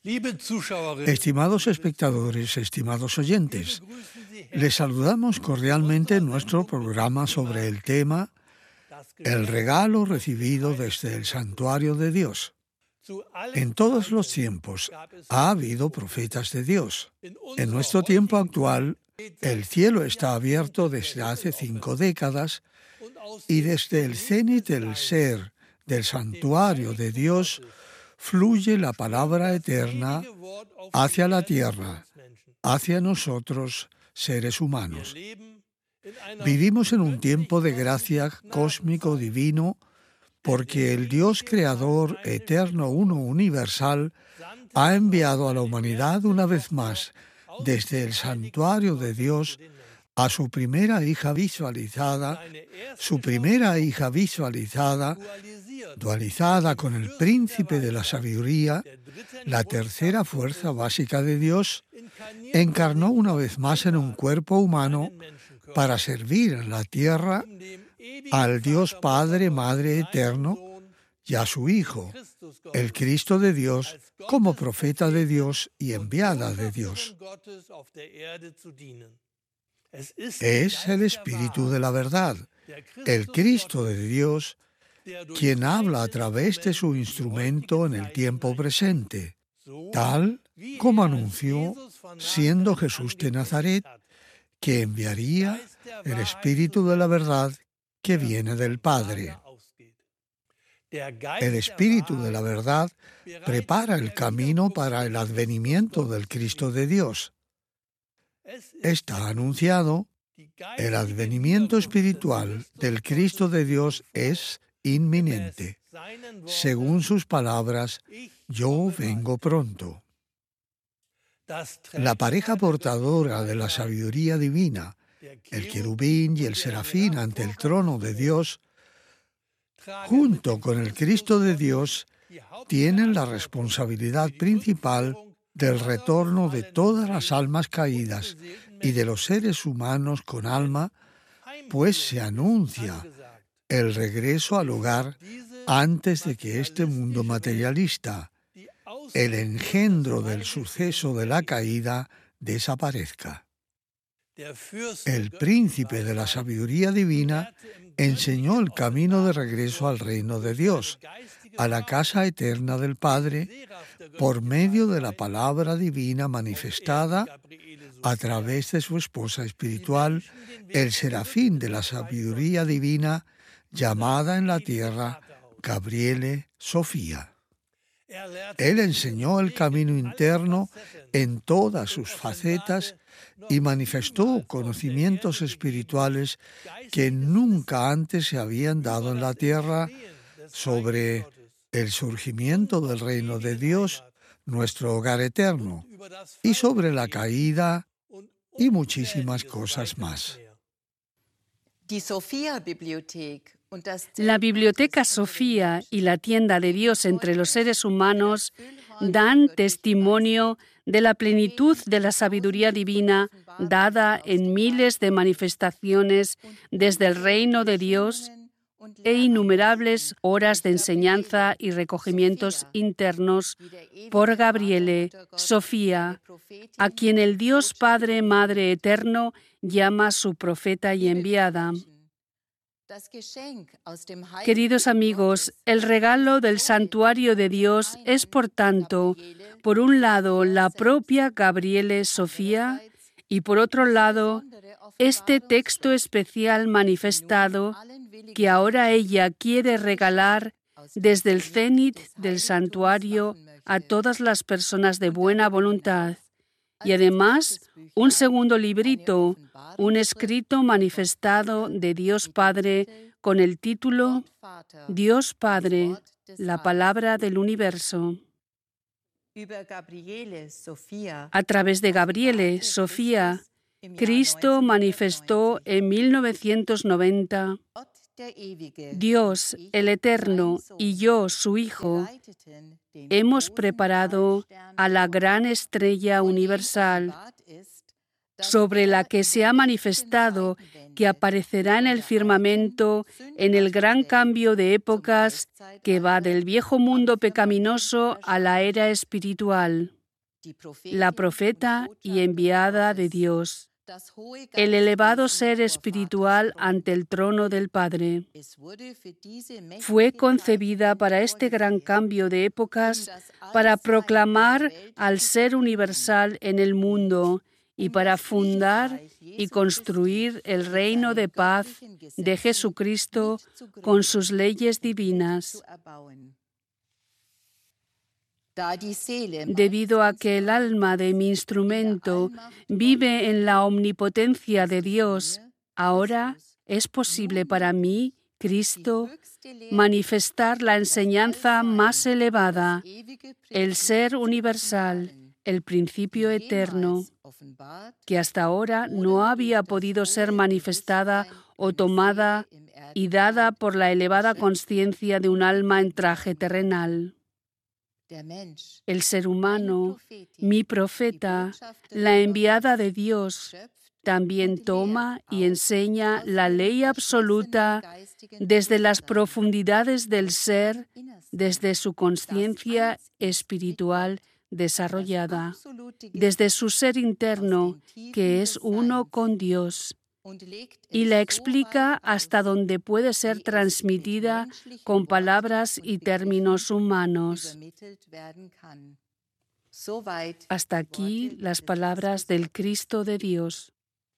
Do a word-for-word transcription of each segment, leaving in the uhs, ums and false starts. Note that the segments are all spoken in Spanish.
Estimados espectadores, estimados oyentes, les saludamos cordialmente en nuestro programa sobre el tema El regalo recibido desde el santuario de Dios. En todos los tiempos ha habido profetas de Dios. En nuestro tiempo actual, el cielo está abierto desde hace cinco décadas y desde el cenit del ser del santuario de Dios fluye la palabra eterna hacia la tierra, hacia nosotros, seres humanos. Vivimos en un tiempo de gracia cósmico divino porque el Dios creador, eterno, uno, universal, ha enviado a la humanidad una vez más desde el santuario de Dios a su primera hija visualizada, su primera hija visualizada, dualizada con el príncipe de la sabiduría, la tercera fuerza básica de Dios, encarnó una vez más en un cuerpo humano para servir en la tierra al Dios Padre, Madre eterno y a su Hijo, el Cristo de Dios, como profeta de Dios y enviada de Dios. Es el Espíritu de la verdad, el Cristo de Dios, quien habla a través de su instrumento en el tiempo presente, tal como anunció, siendo Jesús de Nazaret, que enviaría el Espíritu de la verdad que viene del Padre. El Espíritu de la verdad prepara el camino para el advenimiento del Cristo de Dios. Está anunciado, el advenimiento espiritual del Cristo de Dios es inminente. Según sus palabras, yo vengo pronto. La pareja portadora de la sabiduría divina, el querubín y el serafín ante el trono de Dios, junto con el Cristo de Dios, tienen la responsabilidad principal del retorno de todas las almas caídas y de los seres humanos con alma, pues se anuncia el regreso al hogar antes de que este mundo materialista, el engendro del suceso de la caída, desaparezca. El príncipe de la sabiduría divina enseñó el camino de regreso al reino de Dios, a la casa eterna del Padre, por medio de la palabra divina manifestada a través de su esposa espiritual, el serafín de la sabiduría divina, llamada en la tierra Gabriele Sofía. Él enseñó el camino interno en todas sus facetas y manifestó conocimientos espirituales que nunca antes se habían dado en la tierra sobre el surgimiento del reino de Dios, nuestro hogar eterno, y sobre la caída y muchísimas cosas más. La Biblioteca Sofía y la tienda de Dios entre los seres humanos dan testimonio de la plenitud de la sabiduría divina dada en miles de manifestaciones desde el reino de Dios e innumerables horas de enseñanza y recogimientos internos por Gabriele Sofía, a quien el Dios Padre, Madre eterno llama su profeta y enviada. Queridos amigos, el regalo del santuario de Dios es, por tanto, por un lado, la propia Gabriele Sofía y, por otro lado, este texto especial manifestado que ahora ella quiere regalar desde el cenit del santuario a todas las personas de buena voluntad. Y además, un segundo librito, un escrito manifestado de Dios Padre con el título Dios Padre, la palabra del universo. A través de Gabriele Sofía, Cristo manifestó en mil novecientos noventa, Dios, el Eterno, y yo, su Hijo, hemos preparado a la gran estrella universal, sobre la que se ha manifestado que aparecerá en el firmamento en el gran cambio de épocas que va del viejo mundo pecaminoso a la era espiritual. la profeta y enviada de Dios, el elevado ser espiritual ante el trono del Padre. Fue concebida para este gran cambio de épocas, para proclamar al ser universal en el mundo y para fundar y construir el reino de paz de Jesucristo con sus leyes divinas. Debido a que el alma de mi instrumento vive en la omnipotencia de Dios, ahora es posible para mí, Cristo, manifestar la enseñanza más elevada, el ser universal, el principio eterno, que hasta ahora no había podido ser manifestada o tomada y dada por la elevada conciencia de un alma en traje terrenal. El ser humano, mi profeta, la enviada de Dios, también toma y enseña la ley absoluta desde las profundidades del ser, desde su conciencia espiritual desarrollada, desde su ser interno, que es uno con Dios, y la explica hasta donde puede ser transmitida con palabras y términos humanos. Hasta aquí las palabras del Cristo de Dios.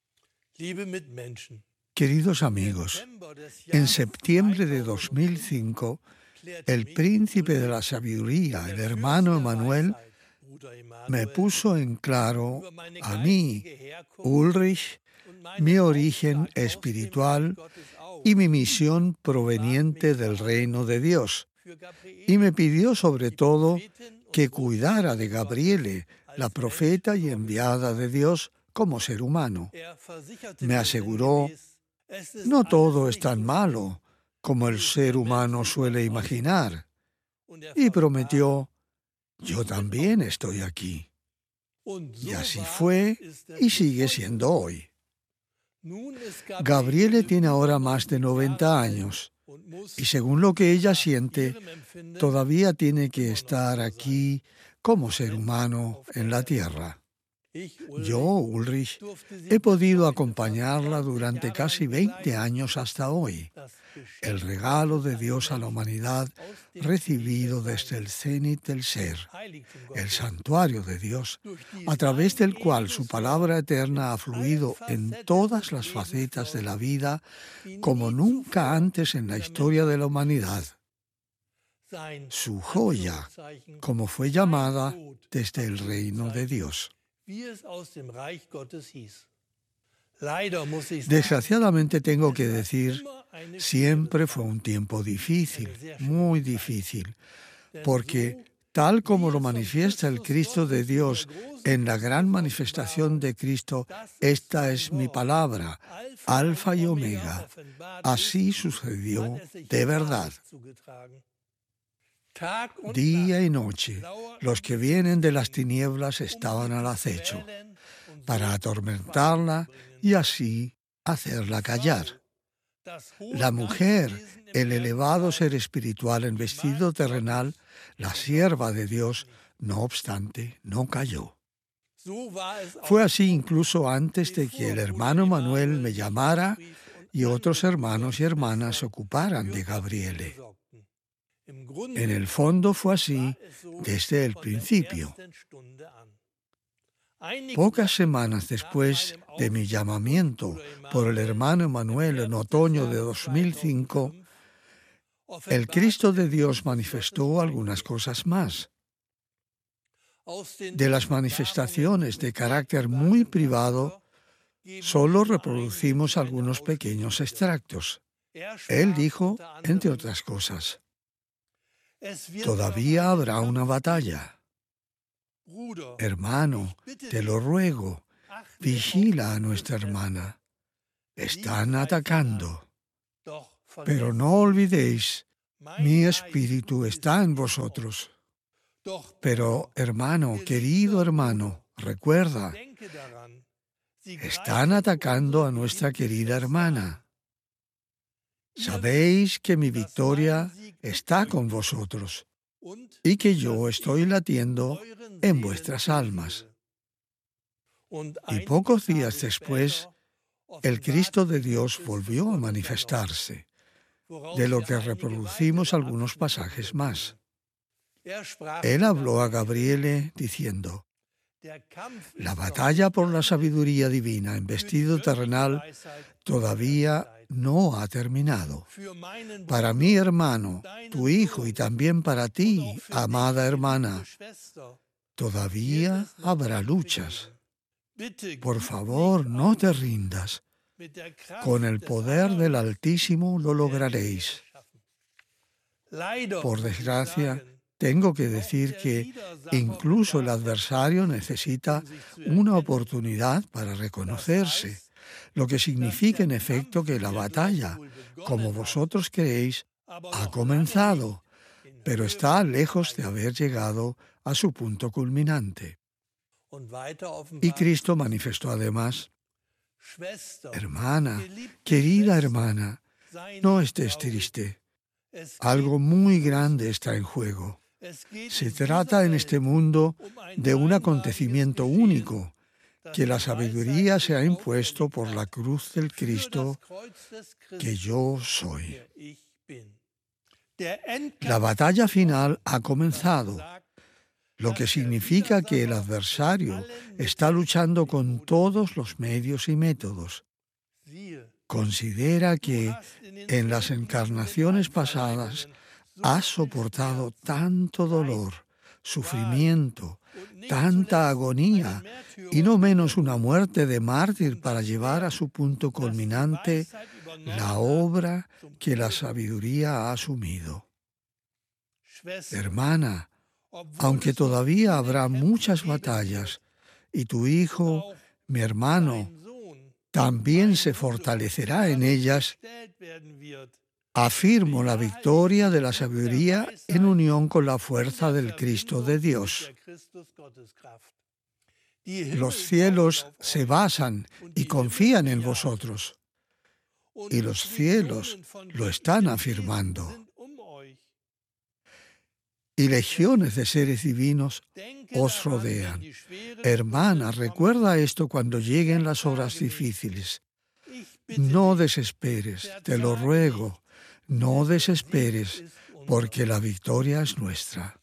Queridos amigos, en septiembre de dos mil cinco, el príncipe de la sabiduría, el hermano Emanuel, me puso en claro a mí, Ulrich, mi origen espiritual y mi misión proveniente del reino de Dios. Y me pidió sobre todo que cuidara de Gabriele, la profeta y enviada de Dios como ser humano. Me aseguró, no todo es tan malo como el ser humano suele imaginar. Y prometió, yo también estoy aquí. Y así fue y sigue siendo hoy. Gabriele tiene ahora más de noventa años y según lo que ella siente, todavía tiene que estar aquí como ser humano en la tierra. Yo, Ulrich, he podido acompañarla durante casi veinte años hasta hoy. El regalo de Dios a la humanidad recibido desde el cenit del ser, el santuario de Dios, a través del cual su palabra eterna ha fluido en todas las facetas de la vida como nunca antes en la historia de la humanidad. Su joya, como fue llamada desde el reino de Dios. Desgraciadamente tengo que decir, siempre fue un tiempo difícil, muy difícil, porque tal como lo manifiesta el Cristo de Dios en la gran manifestación de Cristo, esta es mi palabra, Alfa y Omega, así sucedió de verdad. Día y noche, los que vienen de las tinieblas estaban al acecho para atormentarla y así hacerla callar. La mujer, el elevado ser espiritual en vestido terrenal, la sierva de Dios, no obstante, no cayó. Fue así incluso antes de que el hermano Manuel me llamara y otros hermanos y hermanas se ocuparan de Gabriele. En el fondo fue así desde el principio. Pocas semanas después de mi llamamiento por el hermano Emanuel en otoño de dos mil cinco, el Cristo de Dios manifestó algunas cosas más. De las manifestaciones de carácter muy privado, solo reproducimos algunos pequeños extractos. Él dijo, entre otras cosas, todavía habrá una batalla. Hermano, te lo ruego, vigila a nuestra hermana. Están atacando. Pero no olvidéis, mi espíritu está en vosotros. Pero, hermano, querido hermano, recuerda, están atacando a nuestra querida hermana. Sabéis que mi victoria está con vosotros y que yo estoy latiendo en vuestras almas. Y pocos días después, el Cristo de Dios volvió a manifestarse, de lo que reproducimos algunos pasajes más. Él habló a Gabriele diciendo: la batalla por la sabiduría divina en vestido terrenal todavía no ha terminado. Para mi hermano, tu hijo, y también para ti, amada hermana, todavía habrá luchas. Por favor, no te rindas. Con el poder del Altísimo lo lograréis. Por desgracia, tengo que decir que incluso el adversario necesita una oportunidad para reconocerse, lo que significa en efecto que la batalla, como vosotros creéis, ha comenzado, pero está lejos de haber llegado a su punto culminante. Y Cristo manifestó además: hermana, querida hermana, no estés triste. Algo muy grande está en juego. Se trata en este mundo de un acontecimiento único, que la sabiduría se ha impuesto por la cruz del Cristo, que yo soy. La batalla final ha comenzado, lo que significa que el adversario está luchando con todos los medios y métodos. Considera que en las encarnaciones pasadas has soportado tanto dolor, sufrimiento, tanta agonía, y no menos una muerte de mártir para llevar a su punto culminante la obra que la sabiduría ha asumido. Hermana, aunque todavía habrá muchas batallas, y tu hijo, mi hermano, también se fortalecerá en ellas, afirmo la victoria de la sabiduría en unión con la fuerza del Cristo de Dios. Los cielos se basan y confían en vosotros, y los cielos lo están afirmando. Y legiones de seres divinos os rodean. Hermana, recuerda esto cuando lleguen las horas difíciles. No desesperes, te lo ruego, no desesperes, porque la victoria es nuestra.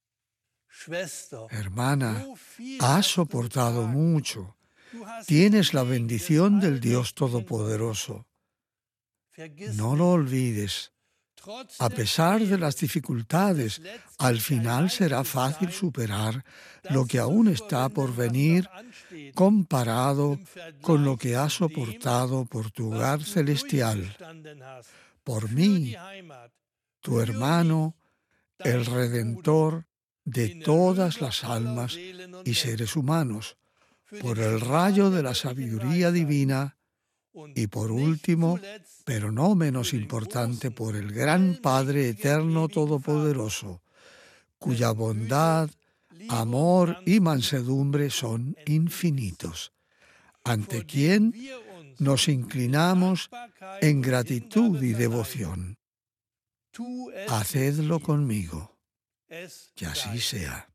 Hermana, has soportado mucho. Tienes la bendición del Dios Todopoderoso. No lo olvides. A pesar de las dificultades, al final será fácil superar lo que aún está por venir comparado con lo que has soportado por tu hogar celestial, por mí, tu hermano, el Redentor de todas las almas y seres humanos, por el rayo de la sabiduría divina y por último, pero no menos importante, por el gran Padre Eterno Todopoderoso, cuya bondad, amor y mansedumbre son infinitos, ante quien nos inclinamos en gratitud y devoción. Hacedlo conmigo, que así sea.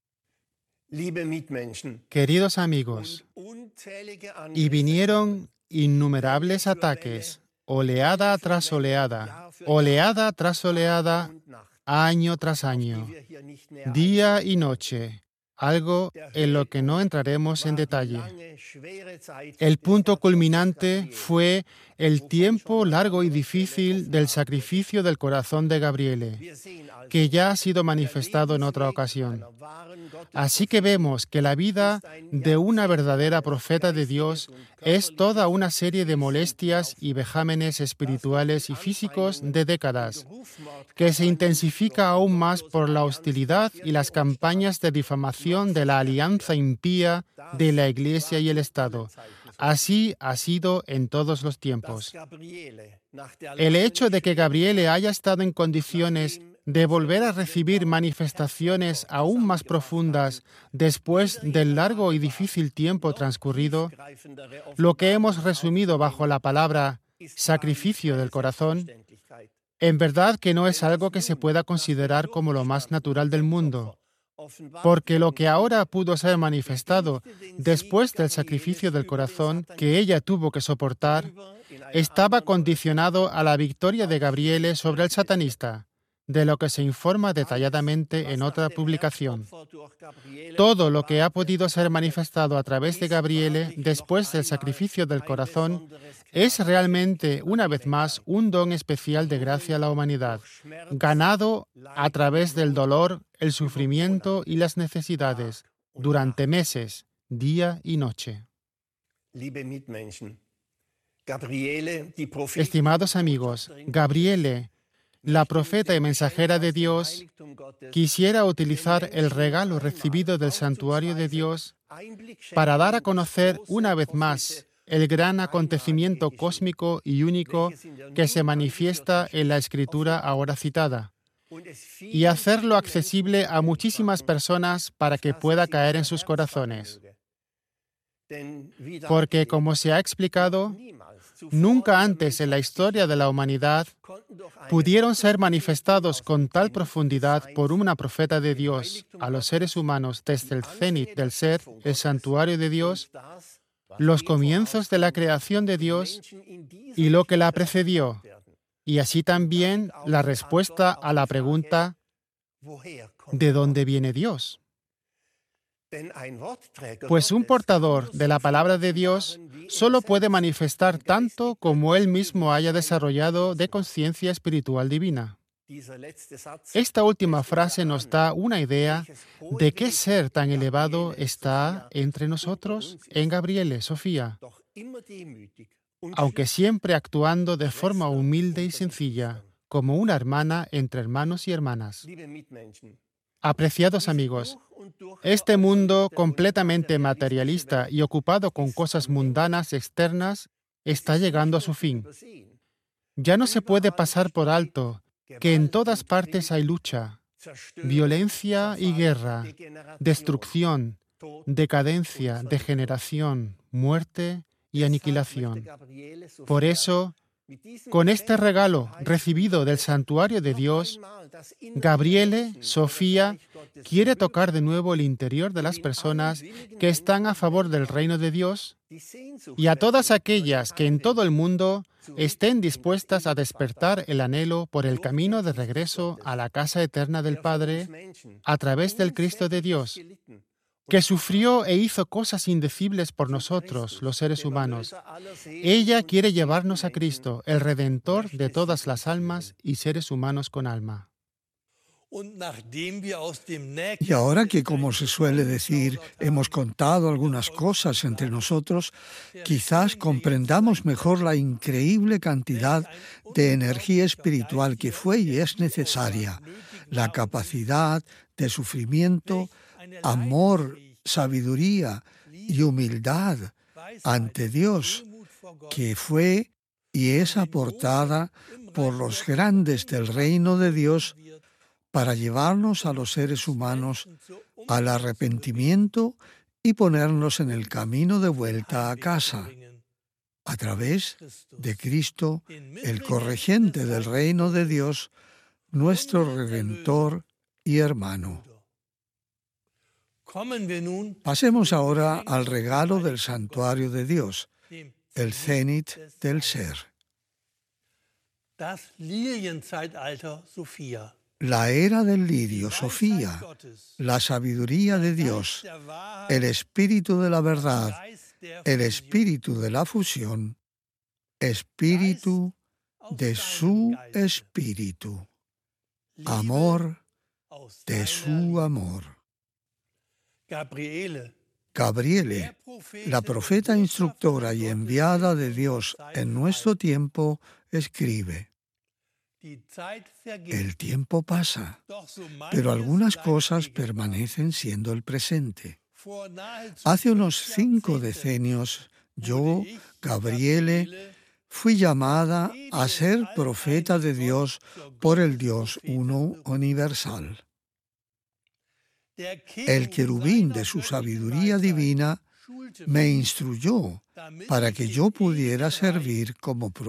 Queridos amigos, y vinieron innumerables ataques, oleada tras oleada, oleada tras oleada, año tras año, día y noche, algo en lo que no entraremos en detalle. El punto culminante fue el tiempo largo y difícil del sacrificio del corazón de Gabriele, que ya ha sido manifestado en otra ocasión. Así que vemos que la vida de una verdadera profeta de Dios es toda una serie de molestias y vejámenes espirituales y físicos de décadas, que se intensifica aún más por la hostilidad y las campañas de difamación de la alianza impía de la Iglesia y el Estado. Así ha sido en todos los tiempos. El hecho de que Gabriele haya estado en condiciones de volver a recibir manifestaciones aún más profundas después del largo y difícil tiempo transcurrido, lo que hemos resumido bajo la palabra sacrificio del corazón, En verdad que no es algo que se pueda considerar como lo más natural del mundo, porque lo que ahora pudo ser manifestado después del sacrificio del corazón que ella tuvo que soportar, estaba condicionado a la victoria de Gabriele sobre el satanista, de lo que se informa detalladamente en otra publicación. Todo lo que ha podido ser manifestado a través de Gabriele después del sacrificio del corazón es realmente, una vez más, un don especial de gracia a la humanidad, ganado a través del dolor, el sufrimiento y las necesidades, durante meses, día y noche. Estimados amigos, Gabriele, la profeta y mensajera de Dios, quisiera utilizar el regalo recibido del santuario de Dios para dar a conocer una vez más el gran acontecimiento cósmico y único que se manifiesta en la Escritura ahora citada, y hacerlo accesible a muchísimas personas para que pueda caer en sus corazones. Porque, como se ha explicado, nunca antes en la historia de la humanidad pudieron ser manifestados con tal profundidad por una profeta de Dios a los seres humanos desde el cenit del ser, el santuario de Dios, los comienzos de la creación de Dios y lo que la precedió, y así también la respuesta a la pregunta ¿de dónde viene Dios? Pues un portador de la palabra de Dios solo puede manifestar tanto como él mismo haya desarrollado de conciencia espiritual divina. Esta última frase nos da una idea de qué ser tan elevado está entre nosotros en Gabriele, Sofía, aunque siempre actuando de forma humilde y sencilla, como una hermana entre hermanos y hermanas. Apreciados amigos, este mundo completamente materialista y ocupado con cosas mundanas externas está llegando a su fin. Ya no se puede pasar por alto que en todas partes hay lucha, violencia y guerra, destrucción, decadencia, degeneración, muerte y aniquilación. Por eso, con este regalo recibido del santuario de Dios, Gabriele, Sofía, quiere tocar de nuevo el interior de las personas que están a favor del reino de Dios y a todas aquellas que en todo el mundo estén dispuestas a despertar el anhelo por el camino de regreso a la casa eterna del Padre a través del Cristo de Dios, que sufrió e hizo cosas indecibles por nosotros, los seres humanos. Ella quiere llevarnos a Cristo, el Redentor de todas las almas y seres humanos con alma. Y ahora que, como se suele decir, hemos contado algunas cosas entre nosotros, quizás comprendamos mejor la increíble cantidad de energía espiritual que fue y es necesaria, la capacidad de sufrimiento, amor, sabiduría y humildad ante Dios, que fue y es aportada por los grandes del reino de Dios para llevarnos a los seres humanos al arrepentimiento y ponernos en el camino de vuelta a casa, a través de Cristo, el corregente del reino de Dios, nuestro Redentor y hermano. Pasemos ahora al regalo del santuario de Dios, el cenit del ser. La era del lirio, Sofía, la sabiduría de Dios, el espíritu de la verdad, el espíritu de la fusión, espíritu de su espíritu, amor de su amor. Gabriele, la profeta instructora y enviada de Dios en nuestro tiempo, escribe: el tiempo pasa, pero algunas cosas permanecen siendo el presente. Hace unos cinco decenios, yo, Gabriele, fui llamada a ser profeta de Dios por el Dios uno universal. El querubín de su sabiduría divina me instruyó para que yo pudiera servir como profeta